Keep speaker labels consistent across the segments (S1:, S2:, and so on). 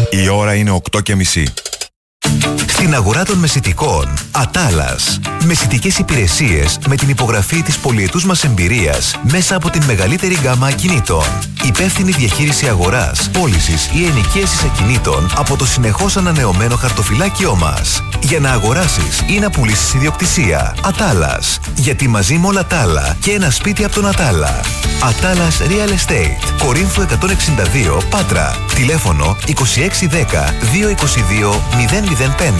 S1: Η ώρα είναι 8:30.
S2: Στην αγορά των μεσιτικών, Ατάλας. Μεσιτικές υπηρεσίες με την υπογραφή της πολυετούς μας εμπειρίας μέσα από την μεγαλύτερη γκάμα ακινήτων. Υπεύθυνη διαχείριση αγοράς, πώλησης ή ενοικίασης ακινήτων από το συνεχώς ανανεωμένο χαρτοφυλάκιό μας. Για να αγοράσεις ή να πουλήσεις ιδιοκτησία. Ατάλας. Γιατί μαζί με όλα τα άλλα και ένα σπίτι από τον Ατάλα. Ατάλας Real Estate. Κορίνθου 162, Πάτρα. Τηλέφωνο 2610 222 005.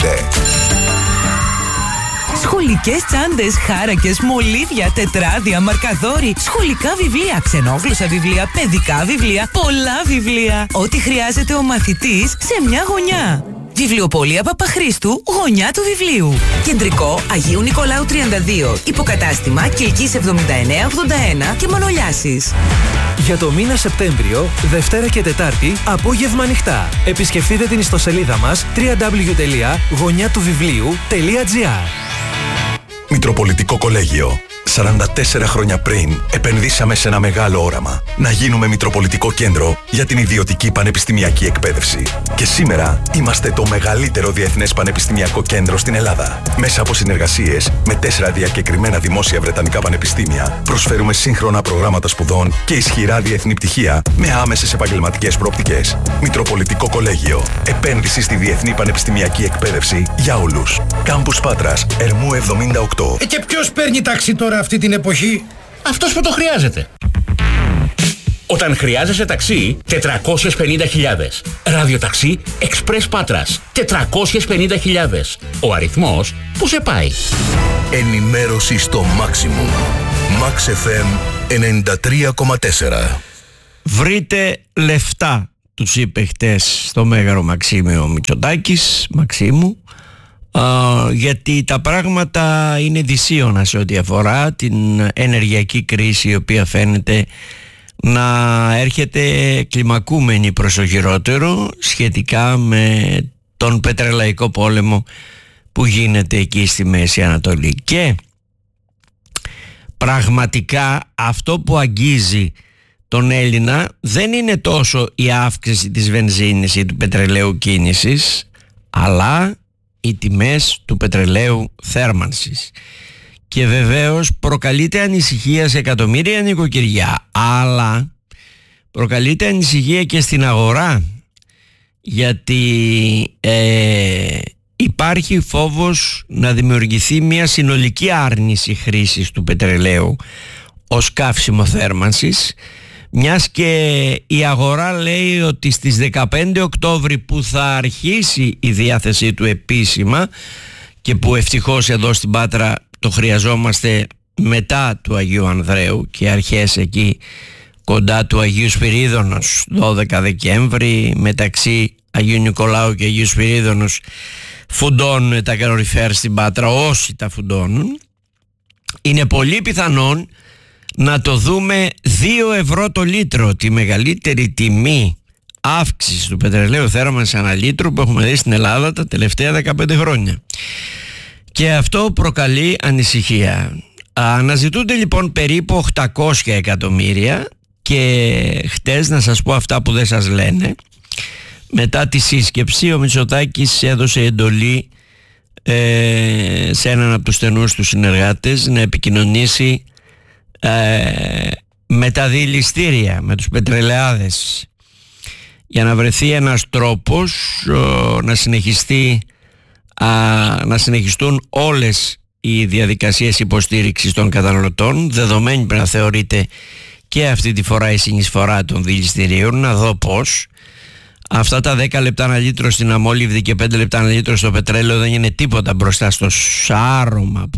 S3: Σχολικές τσάντες, χάρακες, μολύβια, τετράδια, μαρκαδόροι, σχολικά βιβλία, ξενόγλωσσα βιβλία, παιδικά βιβλία, πολλά βιβλία. Ό,τι χρειάζεται ο μαθητής σε μια γωνιά. Βιβλιοπωλεία Παπαχρήστου, γωνιά του βιβλίου. Κεντρικό Αγίου Νικολάου 32. Υποκατάστημα Κιλκής 7981 και Μανολιάσης.
S4: Για το μήνα Σεπτέμβριο, Δευτέρα και Τετάρτη, απόγευμα ανοιχτά. Επισκεφτείτε την ιστοσελίδα μας www.γωνιάτουβιβλίου.gr.
S5: Μητροπολιτικό Κολέγιο. 44 χρόνια πριν επενδύσαμε σε ένα μεγάλο όραμα. Να γίνουμε Μητροπολιτικό Κέντρο για την ιδιωτική πανεπιστημιακή εκπαίδευση. Και σήμερα είμαστε το μεγαλύτερο διεθνές πανεπιστημιακό κέντρο στην Ελλάδα. Μέσα από συνεργασίες με 4 διακεκριμένα δημόσια βρετανικά πανεπιστήμια, προσφέρουμε σύγχρονα προγράμματα σπουδών και ισχυρά διεθνή πτυχία με άμεσες επαγγελματικές προοπτικές. Μητροπολιτικό Κολέγιο. Επένδυση στη διεθνή πανεπιστημιακή εκπαίδευση για όλους. Κάμπους Πάτρας, Ερμού 78.
S6: Και ποιος παίρνει ταξί τώρα αυτή την εποχή? Αυτός που το χρειάζεται.
S7: Όταν χρειάζεσαι ταξί, 450.000. Ραδιοταξί Express Πάτρας, 450.000. Ο αριθμός που σε πάει.
S8: Ενημέρωση στο maximum. Max FM 93,4.
S9: Βρείτε λεφτά, τους είπε χτες στο Μέγαρο Μαξίμιο Μητσοτάκης, Μαξίμου, γιατί τα πράγματα είναι δυσίωνα σε ό,τι αφορά την ενεργειακή κρίση, η οποία φαίνεται να έρχεται κλιμακούμενη προς το χειρότερο σχετικά με τον πετρελαϊκό πόλεμο που γίνεται εκεί στη Μέση Ανατολή. Και πραγματικά αυτό που αγγίζει τον Έλληνα δεν είναι τόσο η αύξηση της βενζίνης ή του πετρελαίου κίνησης, αλλά οι τιμές του πετρελαίου θέρμανσης. Και βεβαίως προκαλείται ανησυχία σε εκατομμύρια νοικοκυριά, αλλά προκαλείται ανησυχία και στην αγορά, γιατί υπάρχει φόβος να δημιουργηθεί μια συνολική άρνηση χρήσης του πετρελαίου ως καύσιμο θέρμανσης, μιας και η αγορά λέει ότι στις 15 Οκτώβρη που θα αρχίσει η διάθεσή του επίσημα, και που ευτυχώς εδώ στην Πάτρα το χρειαζόμαστε μετά του Αγίου Ανδρέου και αρχές εκεί κοντά του Αγίου Σπυρίδωνος, 12 Δεκέμβρη, μεταξύ Αγίου Νικολάου και Αγίου Σπυρίδωνος φουντώνουν τα καλοριφέρ στην Πάτρα, όσοι τα φουντώνουν. Είναι πολύ πιθανόν να το δούμε 2 ευρώ το λίτρο, τη μεγαλύτερη τιμή αύξηση του πετρελαίου θέρμανσης ανά λίτρο που έχουμε δει στην Ελλάδα τα τελευταία 15 χρόνια. Και αυτό προκαλεί ανησυχία. Αναζητούνται λοιπόν περίπου 800 εκατομμύρια και χτες, να σας πω αυτά που δεν σας λένε, μετά τη σύσκεψη ο Μητσοτάκης έδωσε εντολή σε έναν από τους στενούς του συνεργάτες να επικοινωνήσει με τα διελιστήρια, με τους πετρελαιάδες, για να βρεθεί ένας τρόπος να συνεχιστούν όλες οι διαδικασίες υποστήριξης των καταναλωτών, δεδομένη πρέπει να θεωρείται και αυτή τη φορά η συνεισφορά των διελιστηρίων. Να δω πως αυτά τα 10 λεπτά ένα λίτρο στην αμόλυβδη και 5 λεπτά ένα λίτρο στο πετρέλαιο δεν είναι τίποτα μπροστά στο σάρωμα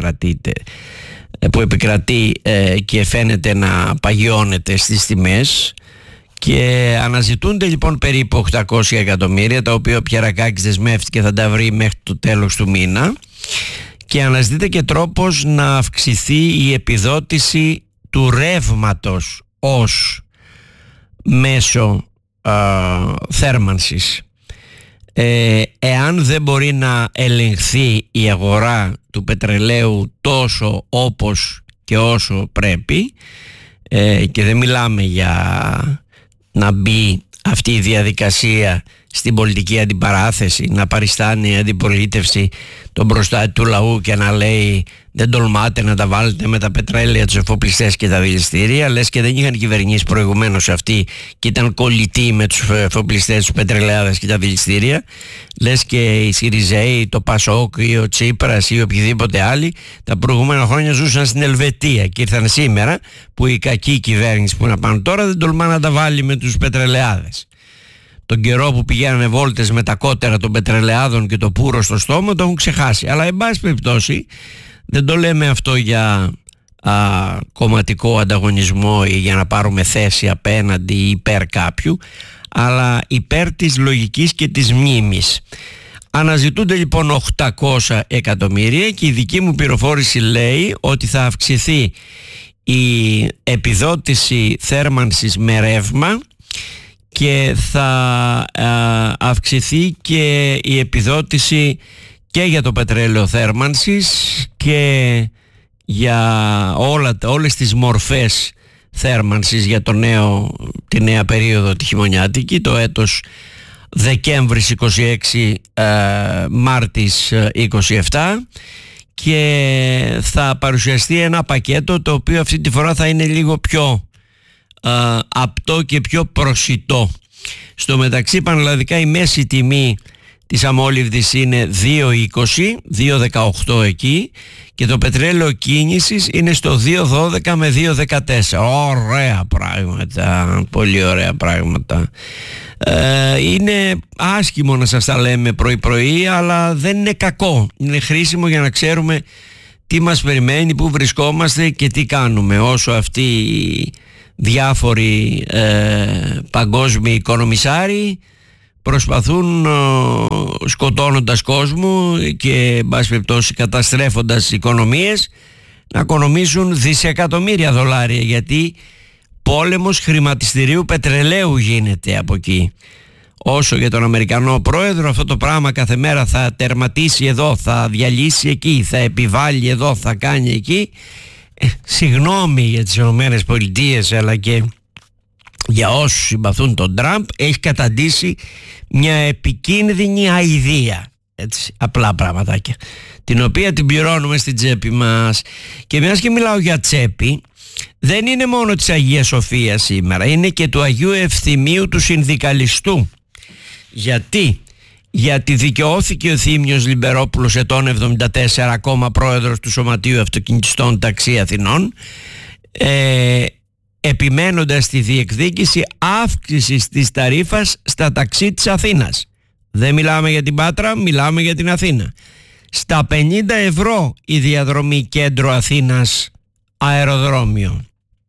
S9: που επικρατεί και φαίνεται να παγιώνεται στις τιμές. Και αναζητούνται λοιπόν περίπου 800 εκατομμύρια, τα οποία ο Πιερακάκης δεσμεύτηκε θα τα βρει μέχρι το τέλος του μήνα, και αναζητείται και τρόπος να αυξηθεί η επιδότηση του ρεύματος ως μέσο θέρμανσης. Εάν δεν μπορεί να ελεγχθεί η αγορά του πετρελαίου τόσο όπως και όσο πρέπει, και δεν μιλάμε για να μπει αυτή η διαδικασία στην πολιτική αντιπαράθεση, να παριστάνει η αντιπολίτευση τον μπροστά του λαού και να λέει δεν τολμάτε να τα βάλετε με τα πετρέλαια, τους εφοπλιστές και τα δηληστήρια, λες και δεν είχαν κυβερνήσει προηγουμένως αυτοί και ήταν κολλητοί με τους εφοπλιστές, τους πετρελαιάδες και τα δηληστήρια, λες και οι Σιριζέοι, το Πασόκ ή ο Τσίπρας ή οποιοδήποτε άλλοι τα προηγούμενα χρόνια ζούσαν στην Ελβετία και ήρθαν σήμερα που η κακή κυβέρνηση που είναι πάνω τώρα δεν τολμά να τα βάλει με τους πετρελαιάδες. Τον καιρό που πηγαίνανε βόλτες με τα κότερα των πετρελαιάδων και το πουρο στο στόμα το έχουν ξεχάσει. Αλλά εν πάση περιπτώσει δεν το λέμε αυτό για κομματικό ανταγωνισμό ή για να πάρουμε θέση απέναντι ή υπέρ κάποιου, αλλά υπέρ της λογικής και της μνήμης. Αναζητούνται λοιπόν 800 εκατομμύρια και η δική μου πληροφόρηση λέει ότι θα αυξηθεί η επιδότηση θέρμανσης με ρεύμα και θα αυξηθεί και η επιδότηση και για το πετρέλαιο θέρμανσης και για όλες τις μορφές θέρμανσης για τη νέα περίοδο τη χειμωνιάτικη, το έτος Δεκέμβρης 26 Μάρτης 27, και θα παρουσιαστεί ένα πακέτο το οποίο αυτή τη φορά θα είναι λίγο πιο απτό και πιο προσιτό. Στο μεταξύ πανελλαδικά η μέση τιμή της αμόλυβδης είναι 2,20, 2,18 εκεί, και το πετρέλαιο κίνησης είναι στο 2,12 με 2,14. Ωραία πράγματα, πολύ ωραία πράγματα. Είναι άσχημο να σας τα λέμε πρωί-πρωί, αλλά δεν είναι κακό. Είναι χρήσιμο για να ξέρουμε τι μας περιμένει, πού βρισκόμαστε και τι κάνουμε. Όσο αυτοί οι διάφοροι παγκόσμιοι οικονομισάροι προσπαθούν, σκοτώνοντας κόσμο και εν πάση περιπτώσει καταστρέφοντας οικονομίες, να οικονομήσουν δισεκατομμύρια δολάρια, γιατί πόλεμος χρηματιστηρίου πετρελαίου γίνεται από εκεί. Όσο για τον Αμερικανό πρόεδρο, αυτό το πράγμα κάθε μέρα θα τερματίσει εδώ, θα διαλύσει εκεί, θα επιβάλλει εδώ, θα κάνει εκεί. Συγγνώμη για τις Ηνωμένες Πολιτείες, αλλά και για όσους συμπαθούν τον Τραμπ, έχει καταντήσει μια επικίνδυνη αηδία, έτσι, απλά πραγματάκια, την οποία την πληρώνουμε στην τσέπη μας. Και μιας και μιλάω για τσέπη, δεν είναι μόνο της Αγίας Σοφίας σήμερα, είναι και του Αγίου Ευθυμίου του Συνδικαλιστού. Γιατί δικαιώθηκε ο Θήμιος Λιμπερόπουλος, ετών 74, ακόμα πρόεδρος του Σωματείου Αυτοκινητιστών Ταξί Αθηνών, επιμένοντας στη διεκδίκηση αύξησης της ταρίφας στα ταξί της Αθήνας. Δεν μιλάμε για την Πάτρα, μιλάμε για την Αθήνα. Στα 50 ευρώ η διαδρομή κέντρο Αθήνας αεροδρόμιο.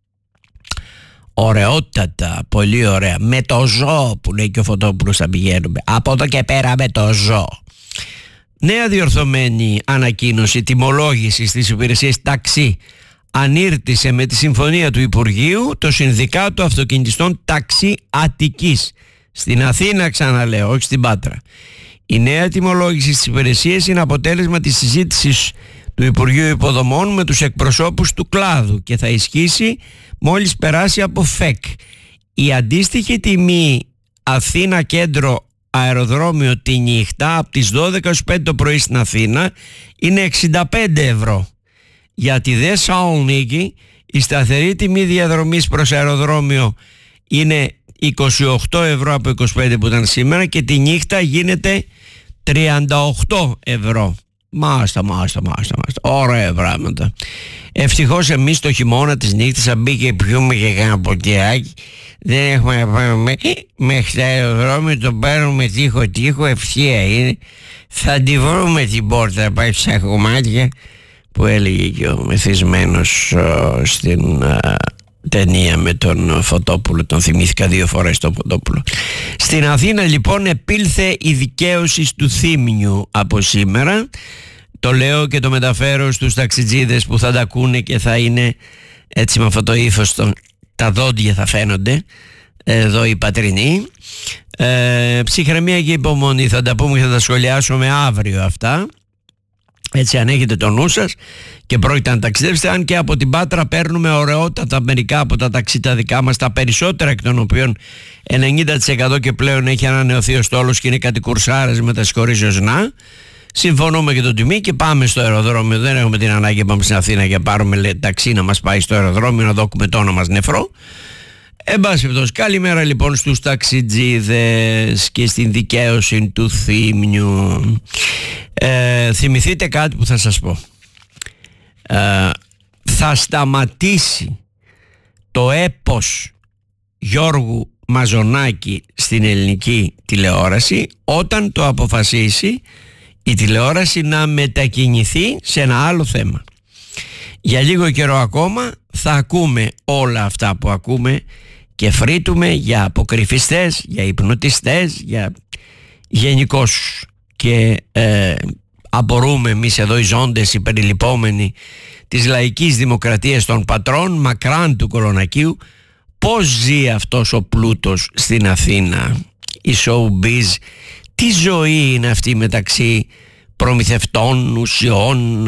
S9: Ωραιότατα, πολύ ωραία. Με το ζώο που λέει και ο Φωτόπουλος θα πηγαίνουμε. Από εδώ και πέρα με το ζώο. Νέα διορθωμένη ανακοίνωση τιμολόγησης στις υπηρεσίες ταξί ανήρτησε με τη συμφωνία του Υπουργείου το Συνδικάτο Αυτοκινητιστών Ταξί Αττικής. Στην Αθήνα, ξαναλέω, όχι στην Πάτρα. Η νέα τιμολόγηση στις υπηρεσίες είναι αποτέλεσμα της συζήτησης του Υπουργείου Υποδομών με τους εκπροσώπους του κλάδου και θα ισχύσει μόλις περάσει από ΦΕΚ. Η αντίστοιχη τιμή Αθήνα κέντρο αεροδρόμιο τη νύχτα από τις 12 ως 5 το πρωί στην Αθήνα είναι 65 ευρώ. Για τη δε Σαλονίκη η σταθερή τιμή διαδρομής προς αεροδρόμιο είναι 28 ευρώ από 25 που ήταν σήμερα και τη νύχτα γίνεται 38 ευρώ. Μάστα. Ωραία πράγματα. Ευτυχώς εμείς το χειμώνα της νύχτας θα μπει και πιούμε και κανένα ποτηράκι. Δεν έχουμε να πάμε μέχρι το αεροδρόμιο, το παίρνουμε τείχο ευθεία είναι. Θα τη βρούμε την πόρτα, πάει στα κομμάτια που έλεγε και ο μεθυσμένος στην ταινία με τον Φωτόπουλο. Τον θυμήθηκα 2 φορές τον Φωτόπουλο. Στην Αθήνα λοιπόν επήλθε η δικαίωση του Θήμιου από σήμερα. Το λέω και το μεταφέρω στους ταξιτζίδες που θα τα ακούνε και θα είναι έτσι με αυτό το ύφος, τα δόντια θα φαίνονται εδώ οι πατρινοί. Ψυχραιμία και υπομονή, θα τα πούμε και θα τα σχολιάσουμε αύριο αυτά. Έτσι αν έχετε το νου σας και πρόκειται να ταξιδεύσετε, αν και από την Πάτρα παίρνουμε ωραιότατα μερικά από τα ταξί τα δικά μας, τα περισσότερα εκ των οποίων 90% και πλέον έχει ανανεωθεί ο στόλος και είναι κάτι κουρσάρες με τα συγχωρήσεως να. Συμφωνούμε και το τιμή και πάμε στο αεροδρόμιο. Δεν έχουμε την ανάγκη να πάμε στην Αθήνα και πάρουμε ταξί να μας πάει στο αεροδρόμιο να δώκουμε το όνομα μας νεφρό. Εν πάση περιπτώσει, καλημέρα λοιπόν στους ταξιτζίδες και στην δικαίωση του θύμιου. Θυμηθείτε κάτι που θα σας πω. Θα σταματήσει το έπος Γιώργου Μαζονάκη στην ελληνική τηλεόραση όταν το αποφασίσει η τηλεόραση να μετακινηθεί σε ένα άλλο θέμα. Για λίγο καιρό ακόμα θα ακούμε όλα αυτά που ακούμε και φρύτουμε για αποκρυφιστές, για υπνοτιστές, για γενικώς, και απορούμε εμείς εδώ οι ζώντες, οι περιλυπόμενοι της λαϊκής δημοκρατίας των πατρών μακράν του Κολονακίου, πώς ζει αυτός ο πλούτος στην Αθήνα, η showbiz, τι ζωή είναι αυτή μεταξύ προμηθευτών, ουσιών,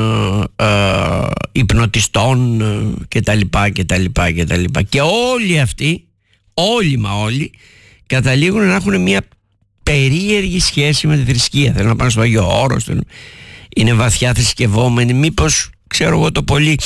S9: υπνοτιστών κτλ. Και όλοι αυτοί, όλοι καταλήγουν να έχουν μια περίεργη σχέση με τη θρησκεία. Θέλουν να πάνε στο Άγιο Όρος, είναι βαθιά θρησκευόμενοι. Μήπως, ξέρω εγώ, το πολύ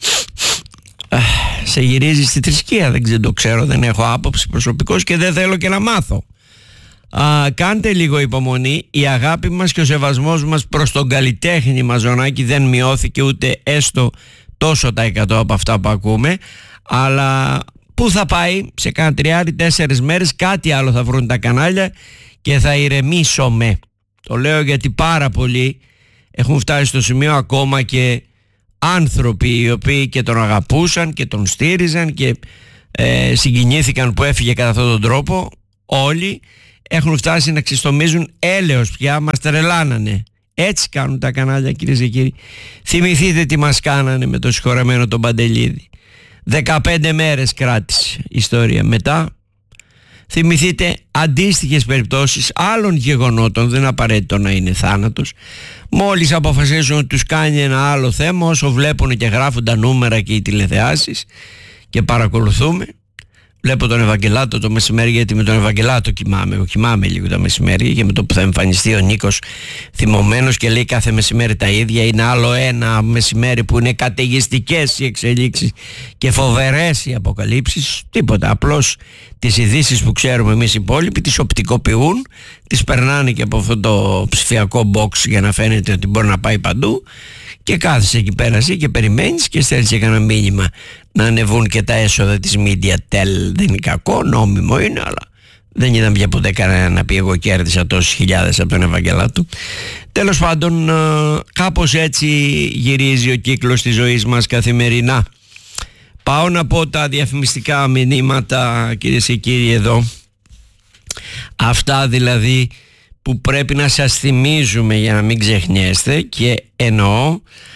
S9: σε γυρίζει στη θρησκεία? Δεν το ξέρω, δεν έχω άποψη προσωπικώς και δεν θέλω και να μάθω. Κάντε λίγο υπομονή. Η αγάπη μας και ο σεβασμός μας προς τον καλλιτέχνη Μαζονάκη δεν μειώθηκε ούτε έστω τόσο τα 100 από αυτά που ακούμε. Αλλά πού θα πάει? Σε κάνα 3-4 μέρες κάτι άλλο θα βρουν τα κανάλια και θα ηρεμήσουμε. Το λέω γιατί πάρα πολλοί έχουν φτάσει στο σημείο, ακόμα και άνθρωποι οι οποίοι και τον αγαπούσαν και τον στήριζαν και συγκινήθηκαν που έφυγε κατά αυτόν τον τρόπο, όλοι έχουν φτάσει να ξεστομίζουν έλεος πια. Μας τρελάνανε. Έτσι κάνουν τα κανάλια, κυρίες και κύριοι. Θυμηθείτε τι μας κάνανε με το συγχωρεμένο τον Παντελίδη. 15 μέρες κράτησε η ιστορία. Μετά θυμηθείτε αντίστοιχες περιπτώσεις άλλων γεγονότων, δεν απαραίτητο να είναι θάνατος. Μόλις αποφασίσουν ότι τους κάνει ένα άλλο θέμα, όσο βλέπουν και γράφουν τα νούμερα και οι τηλεθεάσεις και παρακολουθούμε. Βλέπω τον Ευαγγελάτο το μεσημέρι, γιατί με τον Ευαγγελάτο κοιμάμαι λίγο τα μεσημέρια, και με το που θα εμφανιστεί ο Νίκος θυμωμένος και λέει κάθε μεσημέρι τα ίδια, είναι άλλο ένα μεσημέρι που είναι καταιγιστικές οι εξελίξεις και φοβερές οι αποκαλύψεις. Τίποτα, απλώς τις ειδήσεις που ξέρουμε εμείς οι υπόλοιποι τις οπτικοποιούν, τις περνάνε και από αυτό το ψηφιακό box για να φαίνεται ότι μπορεί να πάει παντού, και κάθεσαι εκεί πέρα εσύ και περιμένεις και στέλνεις και κανένα μήνυμα να ανεβούν και τα έσοδα της Mediatel. Δεν είναι κακό, νόμιμο είναι, αλλά δεν είδαμε πια ποτέ κανένα να πει εγώ κέρδισα τόσες χιλιάδες από τον Ευαγγελάτο. Τέλος πάντων, κάπως έτσι γυρίζει ο κύκλος της ζωής μας καθημερινά. Πάω να πω τα διαφημιστικά μηνύματα, κυρίες και κύριοι, εδώ. Αυτά δηλαδή που πρέπει να σας θυμίζουμε για να μην ξεχνιέστε, και εννοώ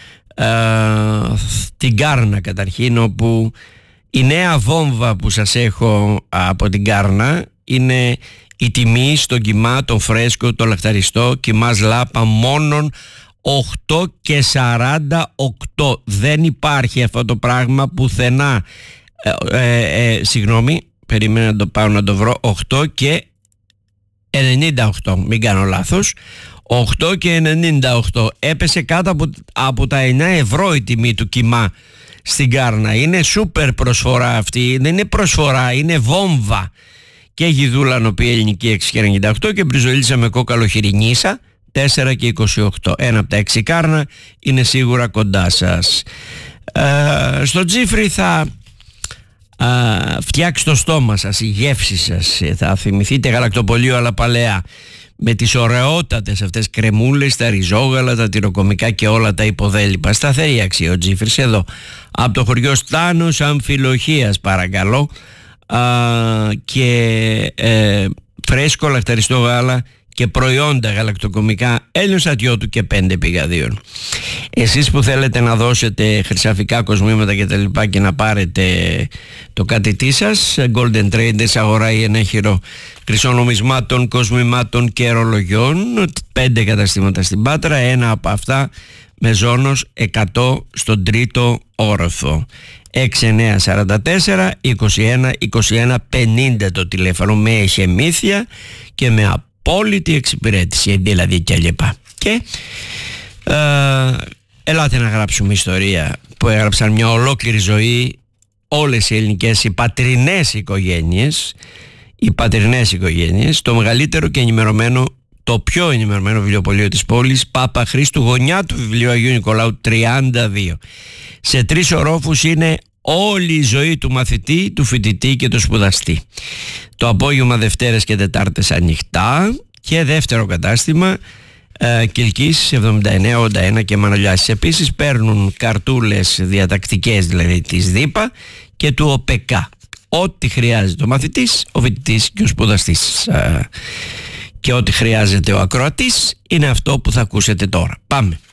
S9: την Κάρνα καταρχήν, όπου η νέα βόμβα που σας έχω από την Κάρνα είναι η τιμή στον κιμά, τον φρέσκο, το λαχταριστό κιμάς λάπα μόνον 8,48. Δεν υπάρχει αυτό το πράγμα πουθενά. Συγγνώμη, περίμενα να το πάω να το βρω. 8,98, μην κάνω λάθος. 8,98. Έπεσε κάτω από τα 9 ευρώ η τιμή του κιμά στην Κάρνα. Είναι σούπερ προσφορά αυτή. Δεν είναι προσφορά, είναι βόμβα. Και γιδούλα νοπή ελληνική 6,98 και μπριζολίτσα με κόκαλο χοιρινίσα 4,28. Ένα από τα 6 Κάρνα είναι σίγουρα κοντά σας. Στο Τζίφρι θα φτιάξει το στόμα σας, η γεύση σας. Θα θυμηθείτε γαλακτοπολείο αλλά παλαιά, με τις ωραιότατες αυτές κρεμούλες, τα ριζόγαλα, τα τυροκομικά και όλα τα υποδέλυπα. Σταθερή αξία ο Τζίφρις εδώ από το χωριό Στάνος Αμφιλοχίας, παρακαλώ. Και φρέσκο λαχταριστό γάλα και προϊόντα γαλακτοκομικά Έλληνος Ατιώτου και 5 πηγαδίων. Εσείς που θέλετε να δώσετε χρυσαφικά κοσμήματα και τα λοιπά και να πάρετε το κατητή σας, Golden Traders αγοράει ένα χειρό χρυσονομισμάτων, κοσμημάτων και ρολογιών, 5 καταστήματα στην Πάτρα. Ένα από αυτά Μεζόνος 100 στον τρίτο όροφο. 6944 21 21 50 το τηλέφωνο, με εχεμήθεια και με απόλυτη εξυπηρέτηση, δηλαδή και λοιπά. Και ελάτε να γράψουμε ιστορία που έγραψαν μια ολόκληρη ζωή όλες οι ελληνικές, οι πατρινές οικογένειες, το μεγαλύτερο και ενημερωμένο, το πιο ενημερωμένο βιβλιοπωλείο της πόλης, Πάπα Χρήστου, γωνιά του βιβλίου Αγίου Νικολάου 32. Σε 3 ορόφους είναι όλη η ζωή του μαθητή, του φοιτητή και του σπουδαστή. Το απόγευμα Δευτέρες και Τετάρτες ανοιχτά, και δεύτερο κατάστημα Κιλκής 79-81 και Μανολιάσης. Επίσης παίρνουν καρτούλες διατακτικές, δηλαδή της ΔΥΠΑ και του ΟΠΕΚΑ. Ό,τι χρειάζεται ο μαθητής, ο φοιτητής και ο σπουδαστής. Και ό,τι χρειάζεται ο ακροατής είναι αυτό που θα ακούσετε τώρα. Πάμε.